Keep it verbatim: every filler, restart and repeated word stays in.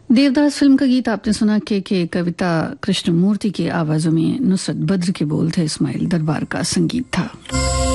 Devdas film का गीत आपने सुना के के कविता कृष्णमूर्ति की आवाजों में नुसरत बद्र के बोल थे, इस्माइल दरबार का संगीत था।